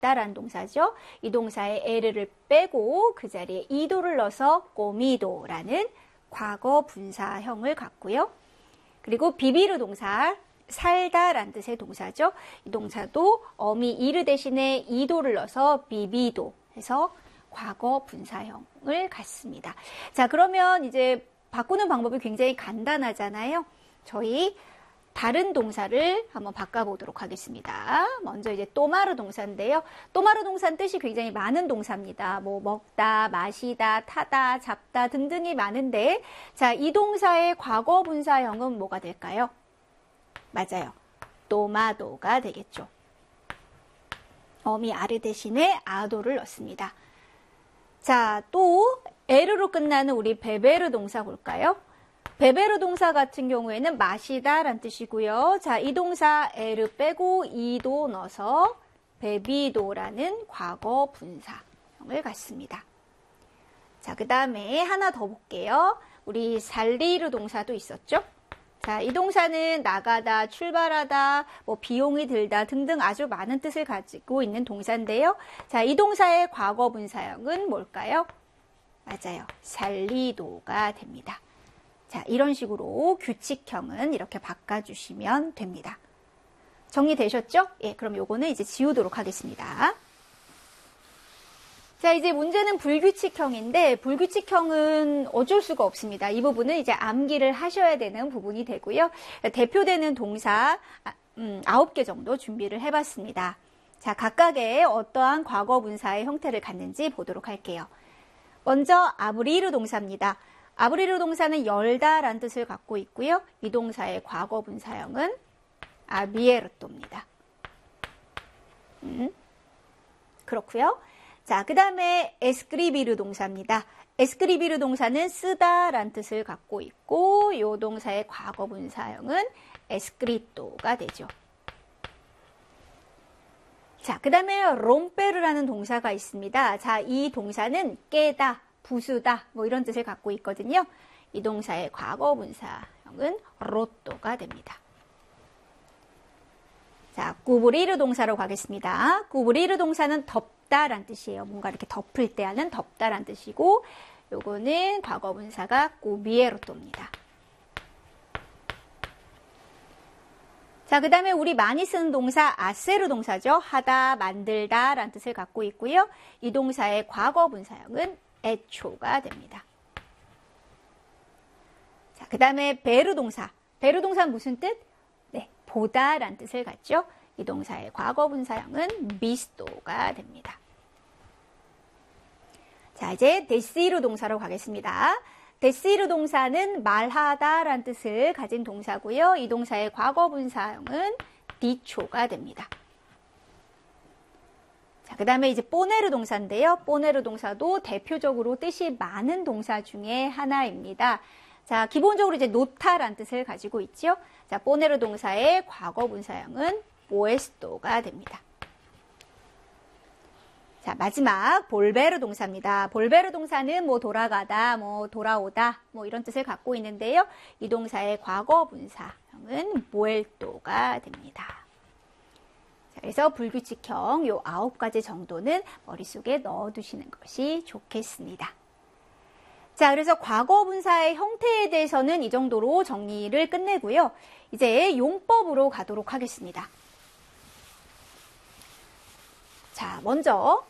먹다라는 동사죠. 이 동사에 에르를 빼고 그 자리에 이도를 넣어서 comido라는 과거 분사형을 갖고요. 그리고 비비르 동사, 살다라는 뜻의 동사죠. 이 동사도 어미 이르 대신에 이도를 넣어서 비비도 해서 과거 분사형을 갖습니다. 자, 그러면 이제 바꾸는 방법이 굉장히 간단하잖아요. 저희 다른 동사를 한번 바꿔보도록 하겠습니다. 먼저 이제 또마르 동사인데요. 또마르 동사는 뜻이 굉장히 많은 동사입니다. 뭐 먹다, 마시다, 타다, 잡다 등등이 많은데, 자, 이 동사의 과거 분사형은 뭐가 될까요? 맞아요. 또마도가 되겠죠. 어미 아르 대신에 아도를 넣습니다. 자, 또 에르로 끝나는 우리 베베르 동사 볼까요? 베베르 동사 같은 경우에는 마시다라는 뜻이고요. 자, 이 동사 에르 빼고 이도 넣어서 베비도라는 과거 분사형을 갖습니다. 자, 그 다음에 하나 더 볼게요. 우리 살리르 동사도 있었죠? 자, 이 동사는 나가다, 출발하다, 뭐 비용이 들다 등등 아주 많은 뜻을 가지고 있는 동사인데요. 자, 이 동사의 과거 분사형은 뭘까요? 맞아요. 살리도가 됩니다. 자, 이런 식으로 규칙형은 이렇게 바꿔주시면 됩니다. 정리되셨죠? 예, 그럼 요거는 이제 지우도록 하겠습니다. 자, 이제 문제는 불규칙형인데 불규칙형은 어쩔 수가 없습니다. 이 부분은 이제 암기를 하셔야 되는 부분이 되고요. 대표되는 동사 9개 정도 준비를 해봤습니다. 자, 각각의 어떠한 과거 분사의 형태를 갖는지 보도록 할게요. 먼저 아브리르 동사입니다. 아브리르 동사는 열다라는 뜻을 갖고 있고요. 이 동사의 과거 분사형은 아비에르토입니다. 그렇고요. 자, 그 다음에 에스크리비르 동사입니다. 에스크리비르 동사는 쓰다라는 뜻을 갖고 있고 이 동사의 과거 분사형은 에스크리토가 되죠. 자, 그 다음에 롬페르라는 동사가 있습니다. 자, 이 동사는 깨다, 부수다 뭐 이런 뜻을 갖고 있거든요. 이 동사의 과거 분사형은 로또가 됩니다. 자, 꾸브리르 동사로 가겠습니다. 꾸브리르 동사는 덮다란 뜻이에요. 뭔가 이렇게 덮을 때 하는 덮다란 뜻이고 요거는 과거 분사가 꾸비에르토입니다. 자, 그 다음에 우리 많이 쓰는 동사 아세르 동사죠. 하다, 만들다 라는 뜻을 갖고 있고요. 이 동사의 과거 분사형은 에초가 됩니다. 자, 그 다음에 베르 동사. 베르 동사는 무슨 뜻? 네, 보다 라는 뜻을 갖죠. 이 동사의 과거 분사형은 비스토가 됩니다. 자, 이제 데시르 동사로 가겠습니다. 데시르 동사는 말하다 라는 뜻을 가진 동사고요. 이 동사의 과거 분사형은 디초가 됩니다. 자, 그 다음에 이제 뽀네르 동사인데요. 뽀네르 동사도 대표적으로 뜻이 많은 동사 중에 하나입니다. 자, 기본적으로 이제 놓다라는 뜻을 가지고 있죠. 자, 뽀네르 동사의 과거 분사형은 보에스토가 됩니다. 자, 마지막 볼베르 동사입니다. 볼베르 동사는 뭐 돌아가다, 뭐 돌아오다, 뭐 이런 뜻을 갖고 있는데요. 이 동사의 과거 분사형은 모엘토가 됩니다. 자, 그래서 불규칙형 요 9가지 정도는 머릿속에 넣어두시는 것이 좋겠습니다. 자, 그래서 과거 분사의 형태에 대해서는 이 정도로 정리를 끝내고요. 이제 용법으로 가도록 하겠습니다. 자, 먼저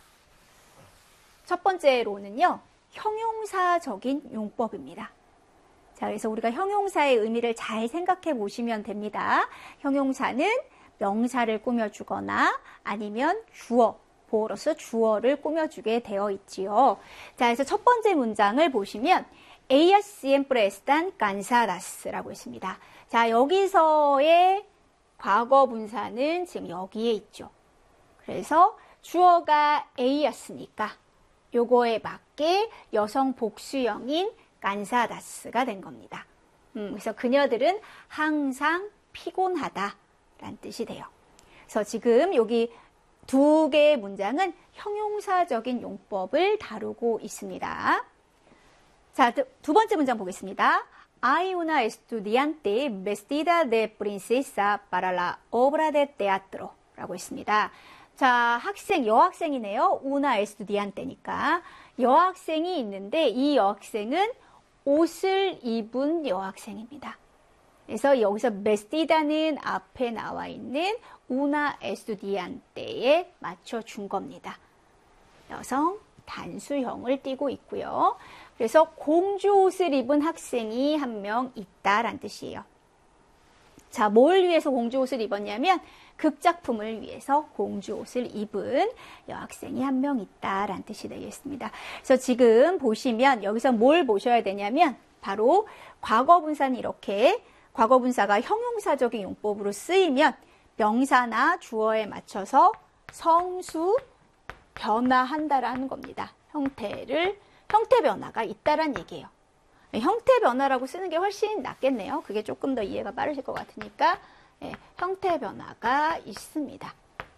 첫 번째로는요, 형용사적인 용법입니다. 자, 그래서 우리가 형용사의 의미를 잘 생각해 보시면 됩니다. 형용사는 명사를 꾸며주거나 아니면 주어, 보어로서 주어를 꾸며주게 되어 있지요. 자, 그래서 첫 번째 문장을 보시면 Ellas siempre están cansada스라고 있습니다. 자, 여기서의 과거 분사는 지금 여기에 있죠. 그래서 주어가 A였으니까 요거에 맞게 여성 복수형인 깐사다스가 된 겁니다. 그래서 그녀들은 항상 피곤하다라는 뜻이 돼요. 그래서 지금 여기 두 개의 문장은 형용사적인 용법을 다루고 있습니다. 자, 두 번째 문장 보겠습니다. Hay una estudiante vestida de princesa para la obra de teatro 라고 있습니다. 자, 학생, 여학생이네요. una estudiante니까. 여학생이 있는데 이 여학생은 옷을 입은 여학생입니다. 그래서 여기서 vestida는 앞에 나와 있는 una estudiante에 맞춰준 겁니다. 여성 단수형을 띠고 있고요. 그래서 공주 옷을 입은 학생이 한 명 있다라는 뜻이에요. 자, 뭘 위해서 공주 옷을 입었냐면 극작품을 위해서 공주 옷을 입은 여학생이 한 명 있다라는 뜻이 되겠습니다. 그래서 지금 보시면 여기서 뭘 보셔야 되냐면 바로 과거분사는 이렇게 과거분사가 형용사적인 용법으로 쓰이면 명사나 주어에 맞춰서 성수 변화한다라는 겁니다. 형태 변화가 있다라는 얘기예요. 형태 변화라고 쓰는 게 훨씬 낫겠네요. 그게 조금 더 이해가 빠르실 것 같으니까 형태 변화가 있습니다.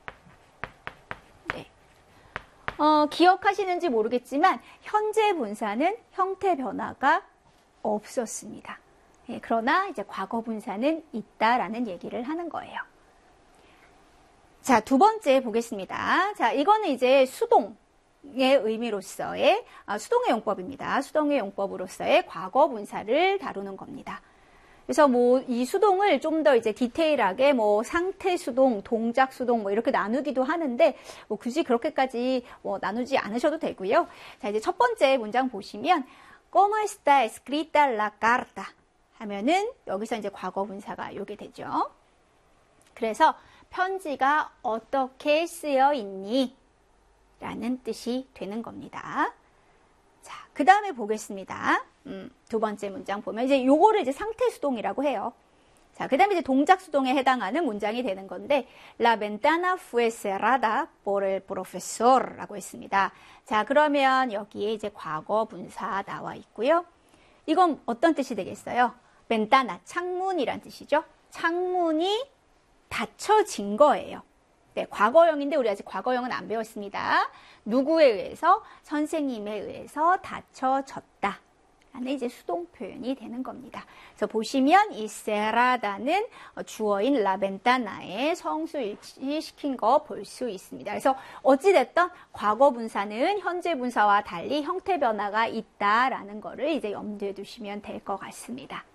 네. 기억하시는지 모르겠지만 현재 분사는 형태 변화가 없었습니다. 그러나 이제 과거 분사는 있다라는 얘기를 하는 거예요. 자, 두 번째 보겠습니다. 자, 이거는 이제 수동의 의미로서의 수동의 용법입니다. 수동의 용법으로서의 과거 분사를 다루는 겁니다. 그래서 뭐 이 수동을 좀 더 이제 디테일하게 뭐 상태 수동, 동작 수동 뭐 이렇게 나누기도 하는데 뭐 굳이 그렇게까지 나누지 않으셔도 되고요. 자, 이제 첫 번째 문장 보시면 ¿Cómo está escrita la carta? 하면은 여기서 이제 과거 분사가 요게 되죠. 그래서 편지가 어떻게 쓰여 있니? 라는 뜻이 되는 겁니다. 자, 그 다음에 보겠습니다. 두 번째 문장 보면 이제 요거를 이제 상태 수동이라고 해요. 자, 그 다음에 이제 동작 수동에 해당하는 문장이 되는 건데 La ventana fue cerrada por el profesor 라고 했습니다. 자, 그러면 여기에 이제 과거 분사 나와 있고요. 이건 어떤 뜻이 되겠어요? ventana, 창문이란 뜻이죠. 창문이 닫혀진 거예요. 네, 과거형인데 우리 아직 과거형은 안 배웠습니다. 누구에 의해서? 선생님에 의해서 닫혀졌다. 라는 이제 수동 표현이 되는 겁니다. 그래서 보시면 이 cerrada는 주어인 la ventana에 성수 일치시킨 거 볼 수 있습니다. 그래서 어찌됐든 과거 분사는 현재 분사와 달리 형태 변화가 있다라는 거를 이제 염두에 두시면 될 것 같습니다.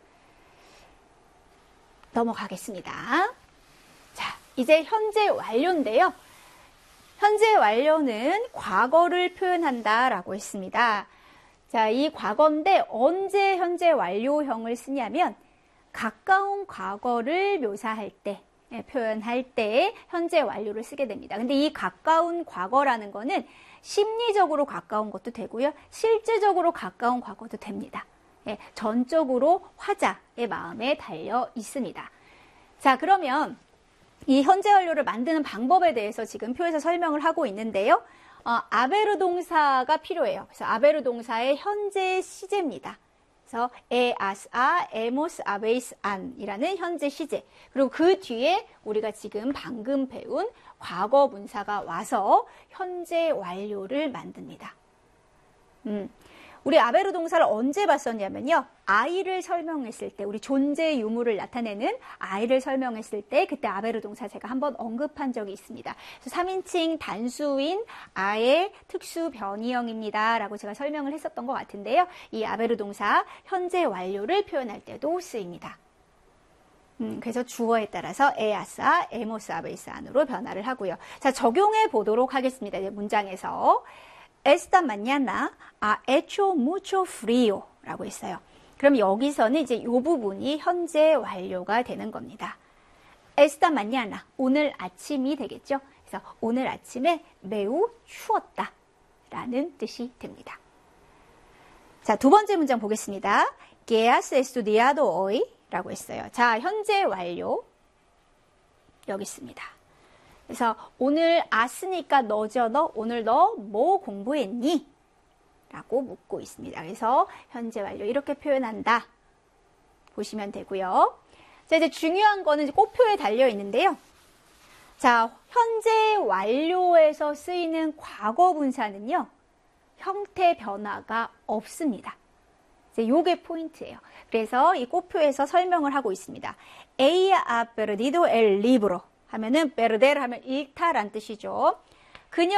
넘어가겠습니다. 자, 이제 현재 완료인데요. 현재 완료는 과거를 표현한다라고 했습니다. 자, 이 과거인데 언제 현재 완료형을 쓰냐면 가까운 과거를 묘사할 때, 표현할 때 현재 완료를 쓰게 됩니다. 근데 이 가까운 과거라는 거는 심리적으로 가까운 것도 되고요. 실제적으로 가까운 과거도 됩니다. 전적으로 화자의 마음에 달려 있습니다. 자, 그러면 이 현재 완료를 만드는 방법에 대해서 지금 표에서 설명을 하고 있는데요. 아베르 동사가 필요해요. 그래서 아베르 동사의 현재 시제입니다. 그래서 에아스아, 에모스, 아베이스, 안이라는 현재 시제. 그리고 그 뒤에 우리가 지금 방금 배운 과거 분사가 와서 현재 완료를 만듭니다. 우리 아베르 동사를 언제 봤었냐면요. 아이를 설명했을 때, 우리 존재 유무를 나타내는 아이를 설명했을 때 그때 아베르 동사 제가 한번 언급한 적이 있습니다. 그래서 3인칭 단수인 아의 특수 변이형입니다. 라고 제가 설명을 했었던 것 같은데요. 이 아베르 동사 현재 완료를 표현할 때도 쓰입니다. 그래서 주어에 따라서 에아사, 에모스, 아베이스 안으로 변화를 하고요. 자, 적용해 보도록 하겠습니다. 이제 문장에서. Esta mañana ha hecho mucho frío 라고 했어요. 그럼 여기서는 이제 이 부분이 현재 완료가 되는 겁니다. Esta mañana, 오늘 아침이 되겠죠. 그래서 오늘 아침에 매우 추웠다 라는 뜻이 됩니다. 자, 두 번째 문장 보겠습니다. ¿Qué has estudiado hoy? 라고 했어요. 자, 현재 완료 여기 있습니다. 그래서 오늘 아스니까 너죠. 너 오늘 너 뭐 공부했니? 라고 묻고 있습니다. 그래서 현재 완료 이렇게 표현한다. 보시면 되고요. 자, 이제 중요한 거는 이제 꽃표에 달려 있는데요. 자, 현재 완료에서 쓰이는 과거 분사는요. 형태 변화가 없습니다. 이제 요게 포인트예요. 그래서 이 꽃표에서 설명을 하고 있습니다. Ella ha perdido el libro. 하면은 perder 하면 잃다란 뜻이죠. 그녀